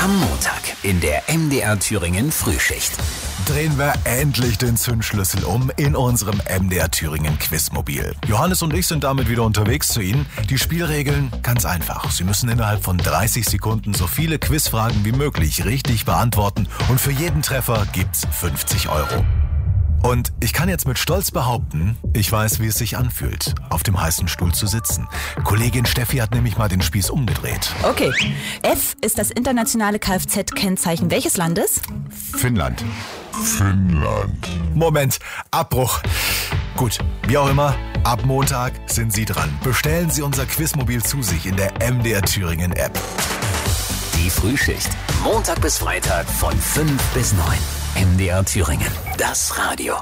Am Montag in der MDR Thüringen Frühschicht. Drehen wir endlich den Zündschlüssel um in unserem MDR Thüringen Quizmobil. Johannes und ich sind damit wieder unterwegs zu Ihnen. Die Spielregeln ganz einfach. Sie müssen innerhalb von 30 Sekunden so viele Quizfragen wie möglich richtig beantworten und für jeden Treffer gibt's 50 €. Und ich kann jetzt mit Stolz behaupten, ich weiß, wie es sich anfühlt, auf dem heißen Stuhl zu sitzen. Kollegin Steffi hat nämlich mal den Spieß umgedreht. Okay. F ist das internationale Kfz-Kennzeichen welches Landes? Finnland. Moment, Abbruch. Gut, wie auch immer, ab Montag sind Sie dran. Bestellen Sie unser Quizmobil zu sich in der MDR Thüringen App. Die Frühschicht. Montag bis Freitag von 5 bis 9. MDR Thüringen. Das Radio.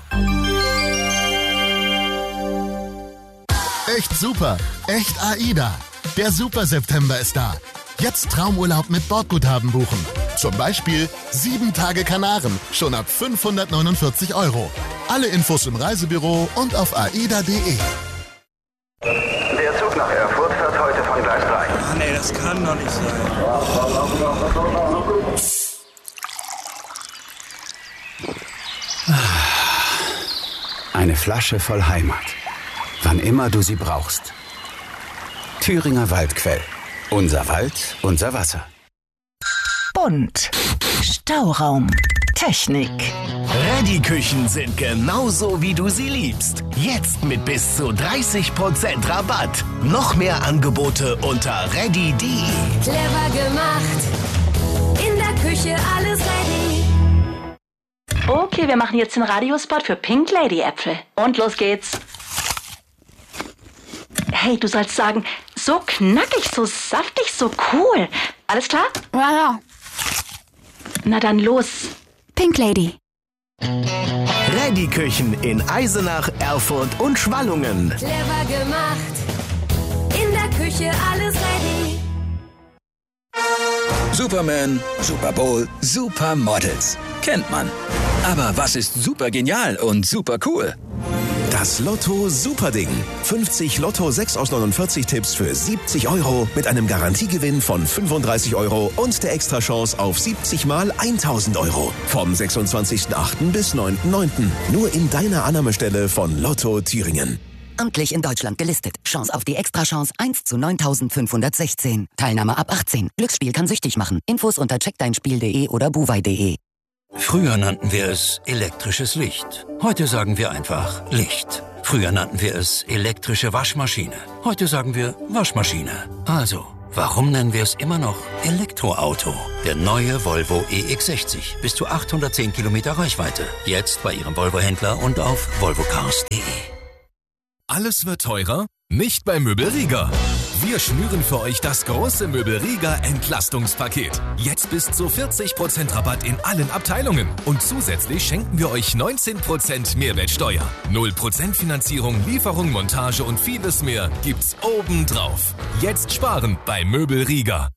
Echt super. Echt AIDA. Der Super September ist da. Jetzt Traumurlaub mit Bordguthaben buchen. Zum Beispiel 7 Tage Kanaren. Schon ab 549 €. Alle Infos im Reisebüro und auf aida.de. Der Zug nach Erfurt fährt heute von Gleis 3. Ach nee, das kann doch nicht sein. Eine Flasche voll Heimat. Wann immer du sie brauchst. Thüringer Waldquell. Unser Wald, unser Wasser. Bunt. Stauraum. Technik. Ready-Küchen sind genauso, wie du sie liebst. Jetzt mit bis zu 30% Rabatt. Noch mehr Angebote unter ready.de. Clever gemacht. In der Küche alles ready. Okay, wir machen jetzt den Radiospot für Pink Lady Äpfel. Und los geht's. Hey, du sollst sagen, so knackig, so saftig, so cool. Alles klar? Ja. Na dann los. Pink Lady. Ready-Küchen in Eisenach, Erfurt und Schwallungen. Clever gemacht. In der Küche alles ready. Superman, Super Bowl, Supermodels. Kennt man. Aber was ist super genial und super cool? Das Lotto Superding. 50 Lotto 6 aus 49 Tipps für 70 € mit einem Garantiegewinn von 35 € und der Extrachance auf 70 mal 1000 €. Vom 26.08. bis 9.09. Nur in deiner Annahmestelle von Lotto Thüringen. Amtlich in Deutschland gelistet. Chance auf die Extrachance 1 zu 9516. Teilnahme ab 18. Glücksspiel kann süchtig machen. Infos unter checkdeinspiel.de oder buwei.de. Früher nannten wir es elektrisches Licht. Heute sagen wir einfach Licht. Früher nannten wir es elektrische Waschmaschine. Heute sagen wir Waschmaschine. Also, warum nennen wir es immer noch Elektroauto? Der neue Volvo EX60. Bis zu 810 Kilometer Reichweite. Jetzt bei Ihrem Volvo-Händler und auf volvocars.de. Alles wird teurer? Nicht bei Möbel Rieger. Wir schnüren für euch das große Möbel Rieger Entlastungspaket. Jetzt bis zu 40% Rabatt in allen Abteilungen. Und zusätzlich schenken wir euch 19% Mehrwertsteuer. 0% Finanzierung, Lieferung, Montage und vieles mehr gibt's obendrauf. Jetzt sparen bei Möbel Rieger.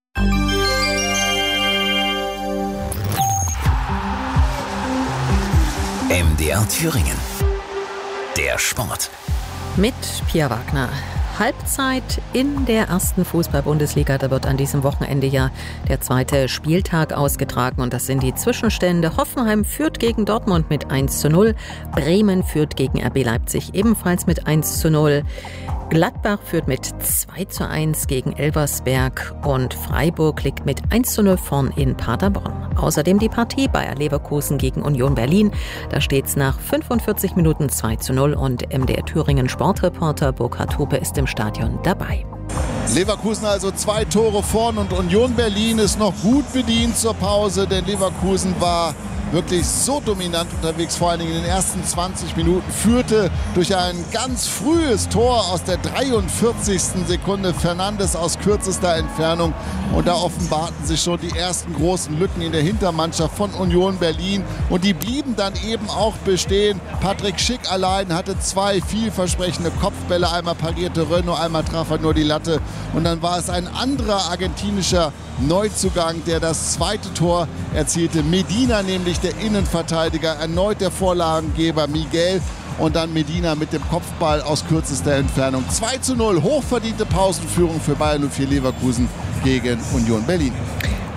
MDR Thüringen. Der Sport. Mit Pia Wagner. Halbzeit in der ersten Fußball-Bundesliga. Da wird an diesem Wochenende ja der zweite Spieltag ausgetragen. Und das sind die Zwischenstände. Hoffenheim führt gegen Dortmund mit 1:0. Bremen führt gegen RB Leipzig ebenfalls mit 1:0. Gladbach führt mit 2:1 gegen Elversberg und Freiburg liegt mit 1:0 vorn in Paderborn. Außerdem die Partie Bayer Leverkusen gegen Union Berlin. Da steht's nach 45 Minuten 2:0 und MDR Thüringen Sportreporter Burkhard Hupe ist im Stadion dabei. Leverkusen also 2 Tore vorn und Union Berlin ist noch gut bedient zur Pause, denn Leverkusen war wirklich so dominant unterwegs, vor allen Dingen in den ersten 20 Minuten, führte durch ein ganz frühes Tor aus der 43. Sekunde Fernandes aus kürzester Entfernung und da offenbarten sich schon die ersten großen Lücken in der Hintermannschaft von Union Berlin und die blieben dann eben auch bestehen. Patrick Schick allein hatte 2 vielversprechende Kopfbälle, einmal parierte Renaud, einmal traf er nur die Latte und dann war es ein anderer argentinischer Neuzugang, der das zweite Tor erzielte. Medina, nämlich der Innenverteidiger, erneut der Vorlagengeber Miguel und dann Medina mit dem Kopfball aus kürzester Entfernung. 2:0, hochverdiente Pausenführung für Bayer 04 Leverkusen gegen Union Berlin.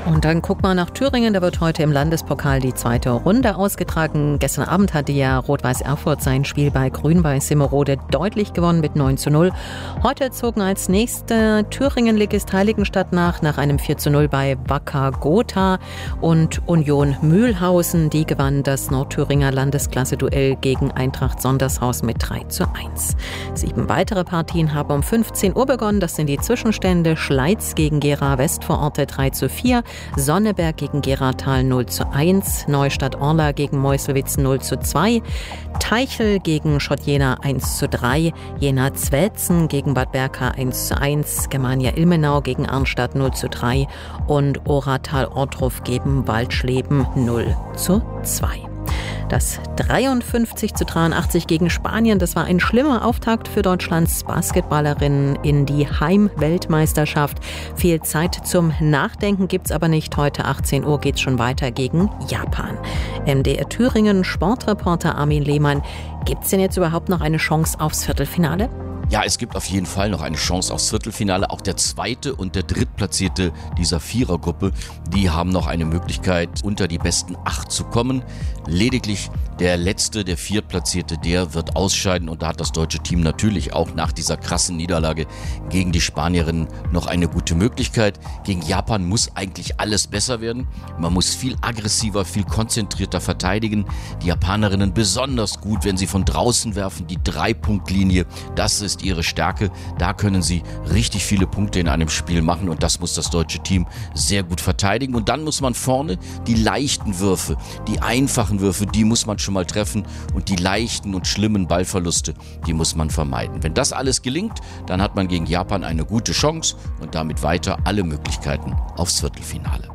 Und dann guck mal nach Thüringen, da wird heute im Landespokal die zweite Runde ausgetragen. Gestern Abend hatte ja Rot-Weiß Erfurt sein Spiel bei Grün-Weiß Simmerode deutlich gewonnen mit 9:0. Heute zogen als nächste Thüringen-Ligist Heiligenstadt nach einem 4:0 bei Wacker Gotha, und Union Mühlhausen, die gewann das Nordthüringer Landesklasse-Duell gegen Eintracht Sondershausen mit 3:1. 7 weitere Partien haben um 15 Uhr begonnen. Das sind die Zwischenstände: Schleiz gegen Gera Westvororte 3:4, Sonneberg gegen Geratal 0:1, Neustadt-Orla gegen Meuselwitz 0:2, Teichel gegen Schott-Jena 1:3, Jena-Zwelzen gegen Bad Berka 1:1, Germania-Ilmenau gegen Arnstadt 0:3 und Oratal-Ortruf gegen Waldschleben 0:2. Das 53:83 gegen Spanien, das war ein schlimmer Auftakt für Deutschlands Basketballerinnen in die Heimweltmeisterschaft. Viel Zeit zum Nachdenken gibt's aber nicht. Heute 18 Uhr geht's schon weiter gegen Japan. MDR Thüringen Sportreporter Armin Lehmann. Gibt's denn jetzt überhaupt noch eine Chance aufs Viertelfinale? Ja, es gibt auf jeden Fall noch eine Chance aufs Viertelfinale. Auch der zweite und der drittplatzierte dieser Vierergruppe, die haben noch eine Möglichkeit, unter die besten 8 zu kommen. Lediglich der letzte, der viertplatzierte, der wird ausscheiden. Und da hat das deutsche Team natürlich auch nach dieser krassen Niederlage gegen die Spanierinnen noch eine gute Möglichkeit. Gegen Japan muss eigentlich alles besser werden. Man muss viel aggressiver, viel konzentrierter verteidigen. Die Japanerinnen besonders gut, wenn sie von draußen werfen, die 3-Punkt-Linie, das ist ihre Stärke. Da können sie richtig viele Punkte in einem Spiel machen, und das muss das deutsche Team sehr gut verteidigen. Und dann muss man vorne die leichten Würfe, die einfachen Würfe, die muss man schon mal treffen, und die leichten und schlimmen Ballverluste, die muss man vermeiden. Wenn das alles gelingt, dann hat man gegen Japan eine gute Chance und damit weiter alle Möglichkeiten aufs Viertelfinale.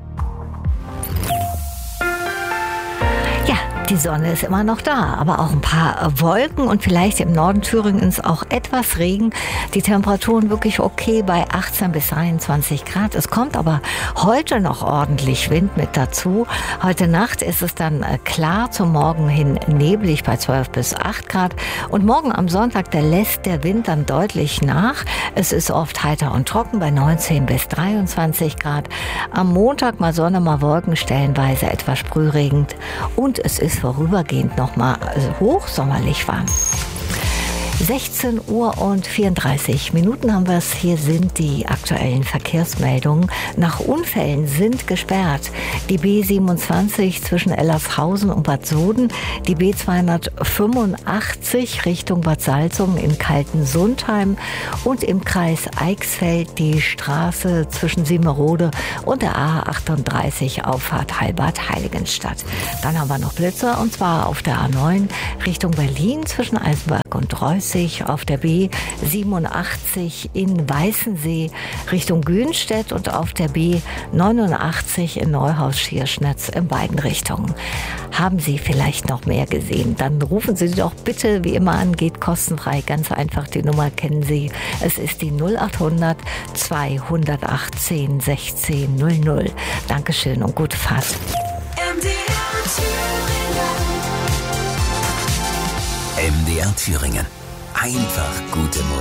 Ja, die Sonne ist immer noch da, aber auch ein paar Wolken und vielleicht im Norden Thüringens auch etwas Regen. Die Temperaturen wirklich okay bei 18 bis 23 Grad. Es kommt aber heute noch ordentlich Wind mit dazu. Heute Nacht ist es dann klar, zum Morgen hin neblig bei 12 bis 8 Grad. Und morgen am Sonntag, da lässt der Wind dann deutlich nach. Es ist oft heiter und trocken bei 19 bis 23 Grad. Am Montag mal Sonne, mal Wolken, stellenweise etwas sprühregend. Und es ist vorübergehend nochmal hochsommerlich warm. 16 Uhr und 34 Minuten haben wir es. Hier sind die aktuellen Verkehrsmeldungen. Nach Unfällen sind gesperrt die B27 zwischen Ellershausen und Bad Soden, die B285 Richtung Bad Salzungen in Kaltensundheim und im Kreis Eichsfeld die Straße zwischen Simmerode und der A38 Auffahrt Halbad-Heiligenstadt. Dann haben wir noch Blitzer, und zwar auf der A9 Richtung Berlin zwischen Eisenberg und Reuß, auf der B87 in Weißensee Richtung Günstedt und auf der B89 in Neuhaus-Schierschnitz in beiden Richtungen. Haben Sie vielleicht noch mehr gesehen? Dann rufen Sie doch bitte wie immer an, geht kostenfrei, ganz einfach, die Nummer kennen Sie. Es ist die 0800 218 16 00. Dankeschön und gute Fahrt. MDR Thüringen. Einfach gute Musik.